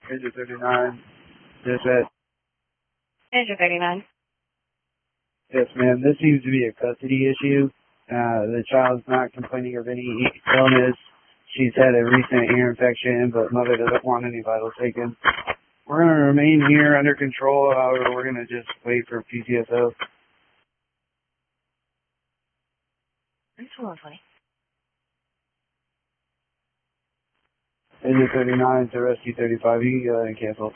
Engine 39. Dispatch. Engine 39. Yes, ma'am. This seems to be a custody issue. The child's not complaining of any illness. She's had a recent ear infection, but mother doesn't want any vitals taken. We're going to remain here under control. However, we're going to just wait for PCSO. It's 120. Engine 39 to rescue 35. You can go ahead and cancel.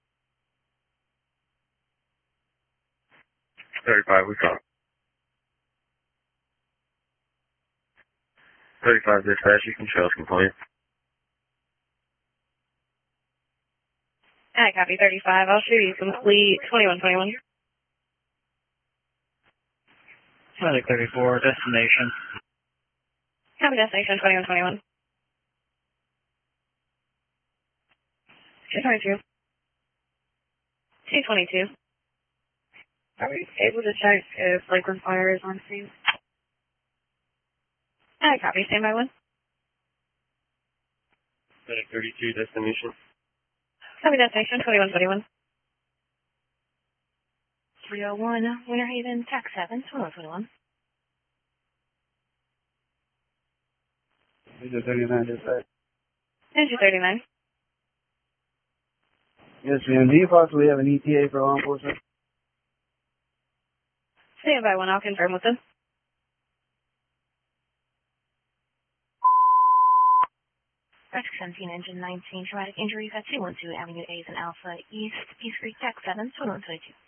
35, we call. 35 dispatch, you can show us complaint. I copy 35. I'll show you complete 2121. Medic 34, destination. Copy destination 2121. 222. 222. Are we able to check if Lakeland Fire is on scene? I copy. Standby 1. Medic 32, destination. Copy destination 2121. 301, Winter Haven, TAC 7, 2121. Engine 39 dispatch. Engine 39. Yes, ma'am. Do you possibly have an ETA for law enforcement? Standby 1. I'll confirm with them. Rescue 17, Engine 19, traumatic injuries at 212 Avenue A's and Alpha East, Peace Creek, TAC 7, 2122.